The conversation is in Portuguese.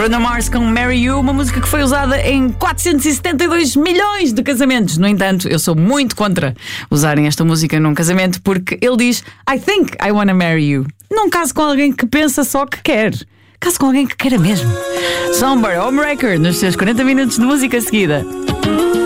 Bruno Mars com Marry You, uma música que foi usada em 472 milhões de casamentos. No entanto, eu sou muito contra usarem esta música num casamento, porque ele diz I think I wanna marry you. Não case com alguém que pensa só que quer. Case com alguém que queira mesmo. Somber Homewrecker nos seus 40 minutos de música seguida.